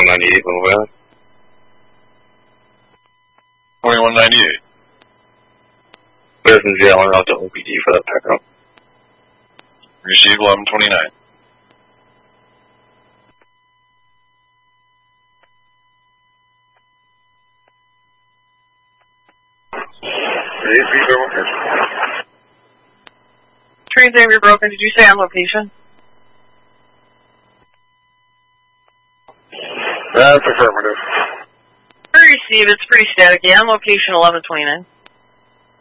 2198, move out. 2198. Clear from ZL1 out to OPD for that pickup. Receive 1129. Train's Avery broken. Did you say on location? That's affirmative. Receive. It's pretty static. Yeah, on location 1129.